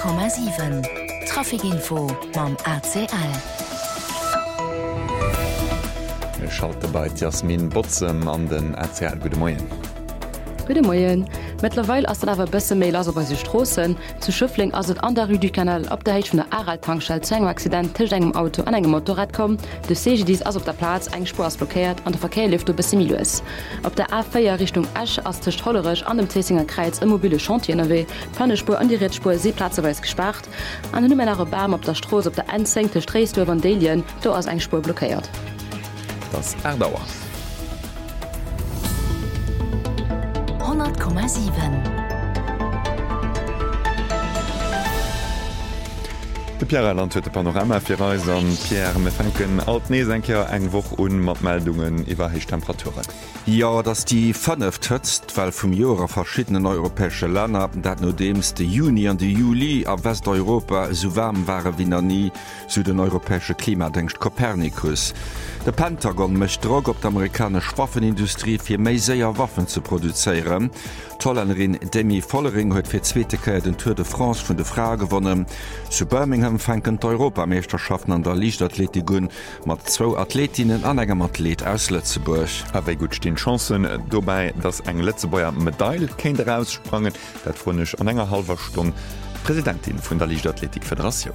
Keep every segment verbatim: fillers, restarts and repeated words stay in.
Komma sieben Trafikinfo mam A C L. Wir schalten bei Jasmin Botzem an den A C L. Gute Morgen. Gute Morgen. Mittlerweile ist es aber besser mehr als bei den Straßen. Zu Schöffling ist es an der Rue du Canal auf der Hälfte von der Aral-Tankstelle zu einem Accident zwischen einem Auto und einem Motorrad kommen. Durch C G D ist auf der Platz ein Spur ist blockiert und der Verkehr läuft ein bisschen los. Auf der A vier Richtung Esch ist zwischen Hollerisch an dem Tessinger Kreuz ein mobile Chantier N R W. Die Pannespur und die Rätspur sind platzweise gesperrt. An der Nummer nach Barm auf der Straße auf der N zehn zwischen Dresdorf und Delien, da ist eine Spur blockiert. Das Erdauer. hundert Komma sieben. De Pierre Land huet de Panorama fir Reis an Pierre Mefänken alt Neesenker eng woch un mat Meldungen iwwer heich Temperaturen. Ja, dats die Fënneft hëtzt, well vum Jorer verschiedenen europäesche Länder, dat no deems de Juni an de Juli a Westeuropa so warm waren wie nie so den europäesche Klima denkt Kopernikus. De Pentagon mecht Drog op d'amerikanesch Waffenindustrie fir méi séier Waffen zu produzéieren. Tollerin Demi Follering huet fir Zzweetekeit den Tour de France vun de Frage gewonnen. Zu Birmingham fenken d'Europameisterschaften an der Lichtathletik gun mat zwo Athletinnen an engem Athlet aus Lützeburg. Aéi gut stehen Chancen dobei, dats eng Letzebauer Medaille kenint heraussprangen, dat vunech an enger halber Stunde Präsidentin vun der Lichtathletik Föderation.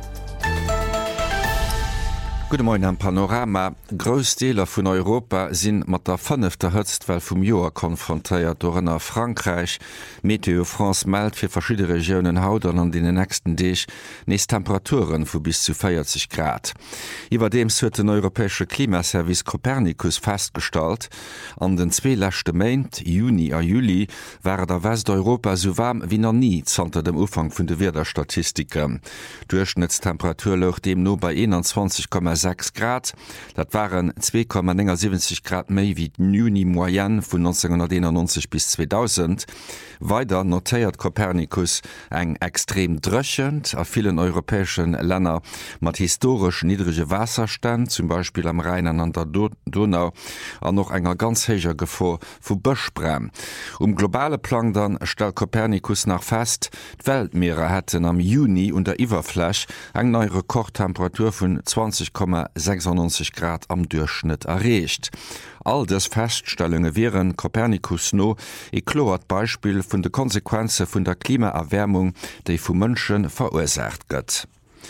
Gute Morgen am Panorama. Großdeler vun Europa sinn mat der fënnefter hëtzt, well vum Joer konfrontéiert dorënner Frankreich. Meteo France meldt fir verschiedene Regionen hautern an den nächsten Deeg nees Temperaturen vu bis zu vierzig Grad. Iwer dems huet den Europäesche Klimaservice Copernicus feststalt, an den zwee lächte Mäint, Juni a Juli, war der Westeuropa so warm wie noch nie zanter dem Ufang vun de Wederstatistiken. Durchschnittstemperatur louch dem no bei einundzwanzig Komma sechs Grad, dat waren zwei Komma siebzig Grad méi wie d Juni Moyen vun neunzehnhunderteinundneunzig bis zweitausend. Weiter notéiert Copernicus eng extrem dröchend a vielen europäischen Länder mat historisch niedrige Wasserstand, zum Beispiel am Rhein an der Donau, an noch enger ganz héger Gefahr vu Böschbrem. Um globale Plan dann stellt Copernicus nach fest, d'Weltmeere hätten am Juni unter Iwerfläch eng neue Rekordtemperatur vun zwanzig Komma sechsundneunzig Grad am Durchschnitt erreicht. All des Feststellungen wären Copernicus no e kloert Beispiel vun de Konsequenze vun der Klimaerwärmung, déi vu Mënschen verursacht gëtt.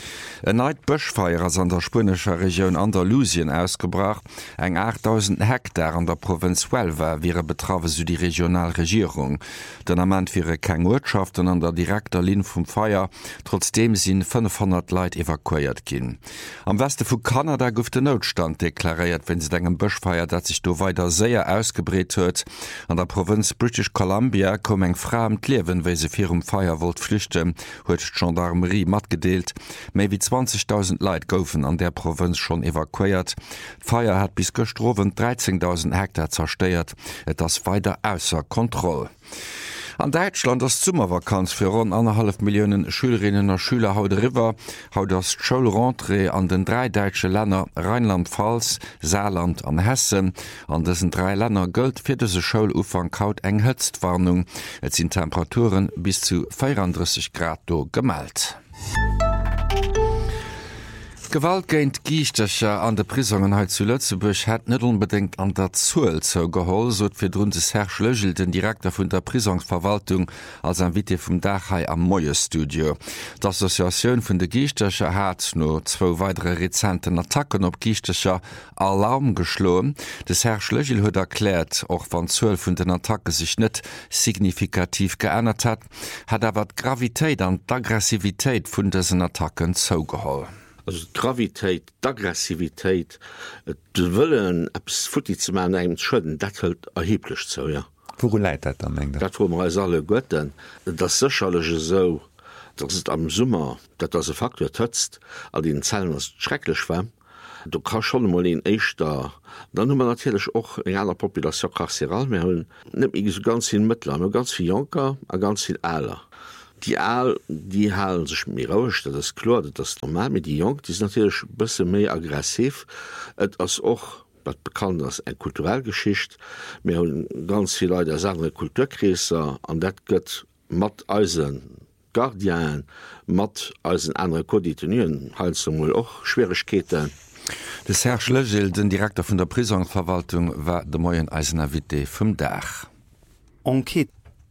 En neit Bëschfeier ass an der spanischer Region Andalusien ausgebracht, eng achttausend Hektar an der Provinz Huelva wäre betrawe so die Regionalregierung. Den amment wäre keng Wirtschaften an der direkter Lin vum Feier, trotzdem sinn fünfhundert Leiit evakuiert ginn. Am Weste vu Kanada gouf de Notstand deklariert, wenn se engem Bëschfeier, dat sich do weiter séier ausgebreet huet. An der Provinz British Columbia kom eng Fra am Klewen, wéi se fir um Feier wollt flüchten, huet d'Gendarmerie matgedeelt, méi wie zwanzigtausend Leiit goufen an der Provinz schon evakuiert. Feier hat bis gestrowen dreizehntausend Hektar zersteiert, et ass weiter ausser Kontroll. An Deutschland das Zummervakanz für rund anderthalb Millionen Schülerinnen und Schüler haut River, haut das Schulrentrée an den drei deutsche Länder Rheinland-Pfalz, Saarland und Hessen. An diesen drei Ländern gilt für diese Schulufang kaut eng Hitzwarnung. Es sind Temperaturen bis zu vierunddreißig Grad gemeldet. Gewalt géint Giichtecher an de Prisongenheit zu Lützeburg hat net unbedingt an der Zuel zo geholl, sot fir rundes Herr Schlögel, den Direktor vun der Prisonsverwaltung, als ein Wit vum Dachai am Moierstudio. D'Assoziatioun vun de Giichtecher hat no zwo weitere rezenten Attacken op Giichtecher Alarm geschloen. Des Herr Schlögel huet erklärt, och wann Zuel vun den Attacke sich net signifikativ geändert hat, hat awer d' Gravitéit an d'Aggressivitéit vun dessen Attacken zougeholl. Also Gravitéit, d'Aggressivitéit, de wëllen abs Futti ze ma engem schëden, dat hëlt erheblech zo, ja. Wo leit dat am eng? Dat wo man als alle Götten, dat sechalege so, dat het am Summer, dat as se Faktor tëtzt, all die Zellen as schrecklech war. Du kann schon mal en Eichter, dann hummer natürlich och eng aller Population carceral mehr hunn, nimm ik so ganz hin Mëttler, ganz viel Jonker, a ganz viel Äler. Die Aal, die halen sich mir raus, das ist klar, das ist normal. Mit die Jung, die ist natürlich ein bisschen mehr aggressiv. Es ist auch, was bekannt ist, eine Kulturellgeschichte. Wir haben ganz viele Leute aus anderen Kulturkreisen, und das geht mit unseren Guardian mat als en andere Kodetenieren halt och Schwierigkeiten. Des Herr Schlögel, den Direktor vun der Prisonverwaltung, war de moien Eisenavité vum Dach. Enquete.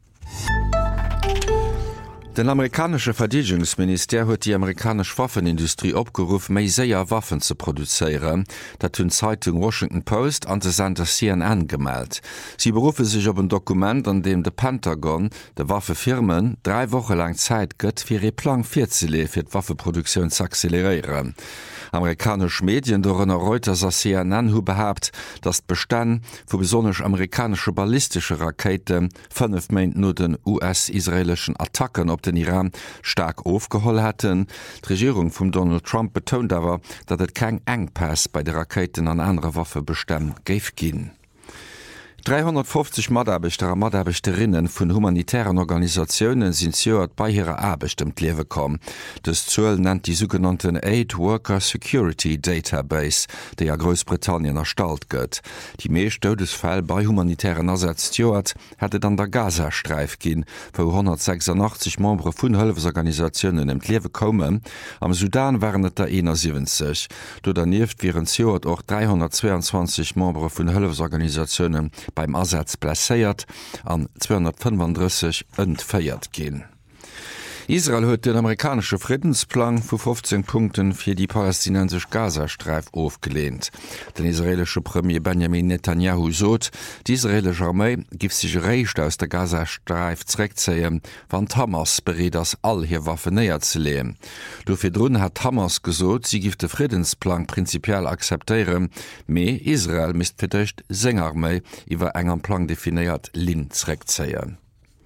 Den amerikanische Verteidigungsminister huet die amerikanische Waffenindustrie opgerufen, méi séier Waffen zu produzieren, dat hunn Zeitung Washington Post an de Sender C N N gemeldt. Sie berufe sich op een Dokument, an dem de Pentagon de Waffefirmen drei Wochen lang Zeit gëtt, fir e Plan vierzele fir d Waffeproduktion zu accelerieren. Amerikasch Medien dorenner Reuters a C N N hu behabt, dat Bestand vu besonnech amerikanische ballistische Rakete fünf Mainint no den U S-israelischen Attacken op den Iran stark aufgeholt hatten. Die Regierung von Donald Trump betont aber, dass es kein Engpass bei den Raketen an andere Waffenbeständen gäbe gehen. dreihundertfünfzig Madarbeiter und Madarbeiterinnen von humanitären Organisationen sind so bei ihrer Arbeit im Leben gekommen. Das Zoll nennt die sogenannten Aid Worker Security Database, die ja Großbritannien erstellt wird. Die meisten Todesfälle bei humanitären Einsätzen hätte dann der Gazastreif gehen, wo hundertsechsundachtzig Member von Hilfsorganisationen im Leben kommen. Am Sudan waren es da einundsiebzig. Daneben wären es auch dreihundertzweiundzwanzig Member von Hilfsorganisationen beim Ersatz placéiert an zweihundertfünfunddreißig entfeiert gehen. Israel huet den amerikanische Friedensplan vu fünfzehn Punkten fir die palästinensisch Gazastreif aufgelehnt. Den israelische Premier Benjamin Netanyahu sot, die israelische Armee gif sich recht aus der Gazastreif zurückziehen, wann Hamas berät as all hier Waffen näher zu lehen. Dofir drun hat Hamas gesot, sie gif den Friedensplan prinzipiell akzeptieren, me Israel misst firdicht Sängerarmee iwwer engem Plan definiert Lin zurückziehen.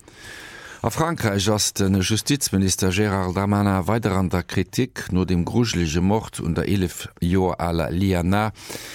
A Frankreich ass den Justizminister Gérald Darmanin weiter an der Kritik no dem gruselige Mord und der elf Joer aller Liana,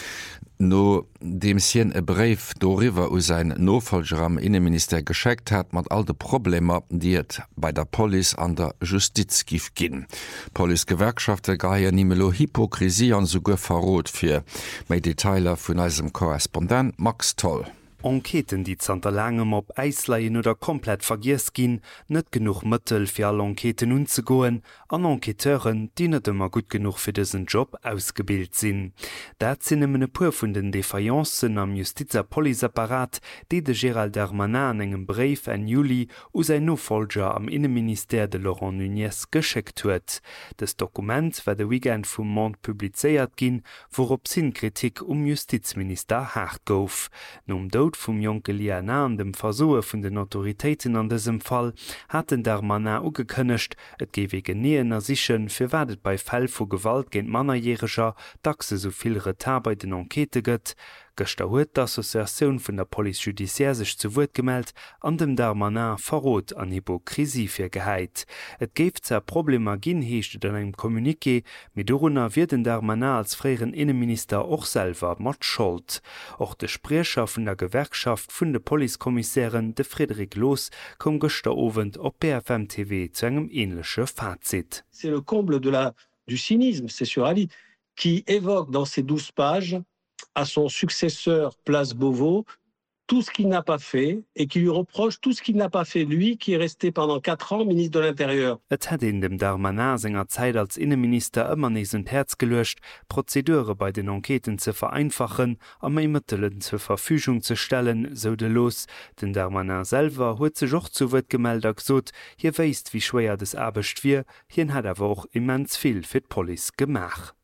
no dem sien e Brief doriwer u sein Nofolger am Innenminister gescheckt hat, mat all de Probleme, die et bei der Police an der Justiz gif ginn. Police-Gewerkschafter gaier nimelo Hypokrisie an sogar verrot fir. Mei Detailer vun eisem Korrespondent Max Toll. Enqueten, die zanter langem op Eisleiien oder komplett vergiss ginn, net genug Mëttel fir all Enqueten unzugoen, an Enqueteuren, die net immer gut genug fir diesen Job ausgebildet sinn. Dat sinn emmene puer vun den Defaillanzen am Justizer Poliapparat, die de Gérald Darmanin engem Brief en Juli u sein Nofolger am Innenminister de Laurent Nunez gescheckt huet. Das Dokument war de Weekend vum Mond publizeiert ginn, worop Sinnkritik um Justizminister hart gouf. Nom Dod vum Jonke Liana an dem Versuche vun den Autoritäten an diesem Fall hat den Darmanin ugekënnecht, et gewe geneen ersichen fir werdet bei Fäll vu Gewalt géint Mannerjähriger dachse soviel Retard bei den Enquete gëtt. Gëster huet d'Assoziatioun vun der Police Judiciaire sech zu Wort gemeldt, an dem Darmanin verrot an Hypokrisie fir geheit. Et géif zer Probleme ginn heeschtet an engem Kommuniké, mit dorunner wird den Darmanin als freieren Innenminister och selver mat schuld. Och de Sprecher vun der Gewerkschaft vun de Polizekommissären de Frédéric Loos kom gëster Owend op B F M T V zu engem ähnliche Fazit. C'est le comble de la, du cynisme, c'est sur Ali, qui évoque dans ces douze pages à son successeur Place Beauvau tout ce qu'il n'a pas fait et qui lui reproche tout ce qu'il n'a pas fait lui qui est resté pendant quatre ans ministre de l'Intérieur. Et hat in dem Darmanin senger Zeit als Innenminister immer nes und Herz gelöscht, Prozedure bei den Enqueten zu vereinfachen, am Mitteln zur Verfügung zu stellen, so de Loos. Den Darmanin selber huet sich auch zu Wort gemeldet gesot, hier weist wie schwer das Arbecht wir, hier hat aber auch immens viel für die Police gemacht.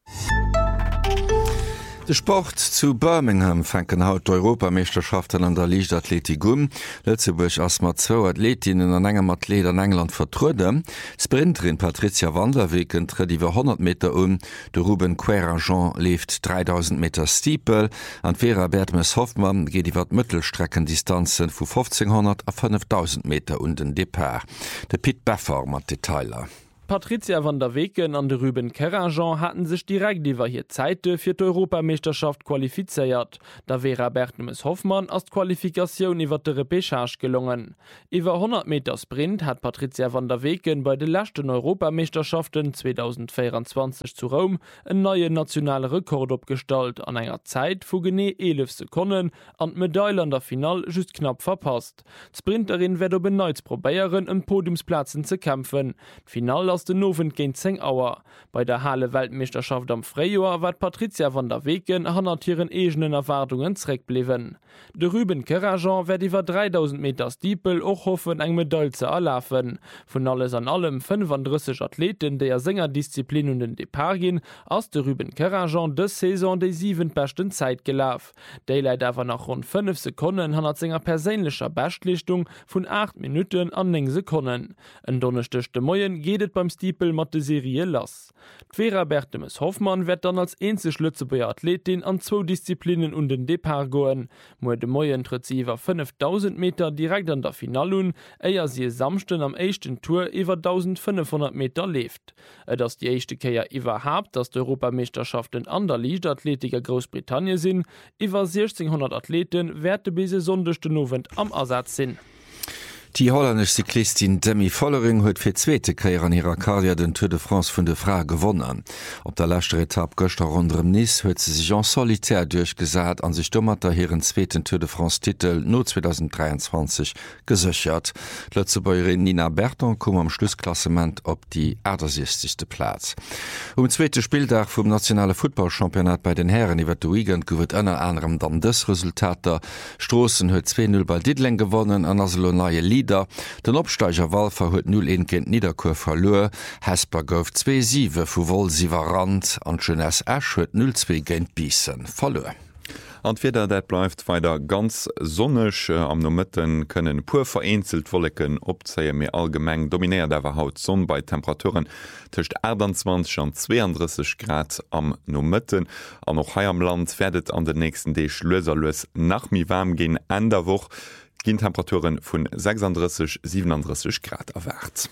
De Sport zu Birmingham fänken haut Europameisterschaften an der Leichtathletik um. Lützeburg ass mat zwo Athletinnen an engem Athlet an England vertrude. Sprinterin Patricia Wanderwegen tritt iwwer hundert Meter um. De Ruben Querajean lebt dreitausend Meter Stiepel. An Vera Bertmes Hoffmann geht iwwer Mittelstreckendistanzen vu fünfzehnhundert a fünftausend Meter und den Depart. De Pit Beffer mat Detailer. Patricia van der Weken an de Ruben Kerrajan hatten sich direkt iwwer hier Zeite fir d'Europameisterschaft qualifiziert. Da wäre Bertnemes Hoffmann als Qualifikation iwwer de Repechage gelungen. Iwer hundert Meter Sprint hat Patricia van der Weken bei de lachten Europameisterschaften zwanzig vierundzwanzig zu Rom en neue nationale Rekord opgestalt an enger Zeit vu gene elf Sekunden an Medaille an der Final just knapp verpasst. Sprinterin werd op beneits probéieren em Podiumsplatzen ze kämpfen. Final aus den Nowen géint zehn Auer. Bei der Halle Weltmeisterschaft am Freijoer wat Patricia van der Weken hanatieren egenen Erwartungen zreck bliwen. De Ruben Kerrajan werd iwwer dreitausend Meter Stiepel och hoffen eng Medaille ze erlafen. Von alles an allem fünfunddreißig Athleten, der Sängerdisziplin und den Depart gin, ass de Ruben Kerrajan de Saison de sieben besten Zeit gelaf. Daylight awer nach rund fünf Sekunden han Sänger perélescher Bestlichtung vun acht Minuten an neng Sekunden. En donnerstechte Moien gehtt beim Stiepel mat de Serie lass. D'Vera Bertemes Hoffmann werd dann als enzeg Lützeburger Athletin an zwo Disziplinen und den Depart goen. Mo de Moien tritt sie iwwer fünftausend Meter direkt an der Finalun, eier sie samsten am echten Tour iwwer eintausendfünfhundert Meter left. Et ass die echte Käier iwwerhab, dass d'Europameisterschaften an der Leichtathletiker Großbritannien sinn, iwwer sechzehnhundert Athleten werte bise sondechte Nowen am Ersatz sinn. Die holländsch Cyklistin Demi Vollering huet fir zweete Kréier an ihrer Karriere den Tour de France vun de Fra gewonnen. Op der lächte Etappe goster runm Nice huet ze sich en solitär durchgesat an sich dummerter heren zweeten Tour de France Titel no zwanzig dreiundzwanzig gesøchert. Lëtzebäuerin Nina Berton kom am Schlussklassement op die sechzigste Platz. Um zweete Spieldach vum nationale Footballchampionat bei den Herren iwwer de Weekend gowet ënner anderem dann des Resultater. Strossen huet zwei null bei Didling gewonnen an as neue Lieder. Den Opsteiger Walfer huet null een Kind Niederkur verloor, Hesper gouf zwei sieben vu Wolsiverrand an Jeunesse Ash huet null zwei géint Biessen verloor. Anfirder dat bleifft weiter ganz sonnech äh, am Nomëtten kënnen puer vereinzelt Wolleken opzeie mé allgemeng dominéiert dawer haut Sonn bei Temperaturen tcht achtundzwanzig an zweiunddreißig Grad am Nomëtten. An noch hai am Land werdet an den nächsten Deeg Loserlos nach mi warm gin en der woch ginn Temperaturen vun sechsunddreißig bis siebenunddreißig Grad erwärts.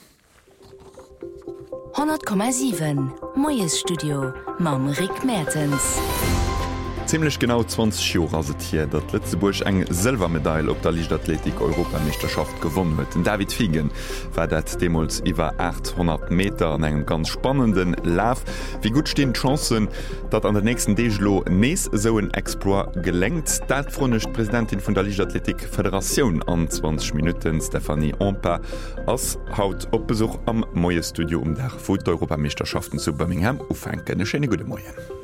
hundert Komma sieben Moes Studio mam Rick Mertens. Ziemlich genau zwanzig Jahre aset hier, dat Lützeburg eng Silbermedaille op der Leichtathletik Europameisterschaft gewonnen huet. David Figen war dat demals iwwer achthundert Meter an engem ganz spannenden Lauf. Wie gut stehen Chancen, dat an der nächsten Degelo nees so ein Exploit gelenkt? Dat fronecht Präsidentin vun der Leichtathletik Föderation an zwanzig Minuten Stephanie Amper ass haut op Besuch am Moes Studio um der Foto Europameisterschaften zu Birmingham ufenken. Schöne gute Morgen.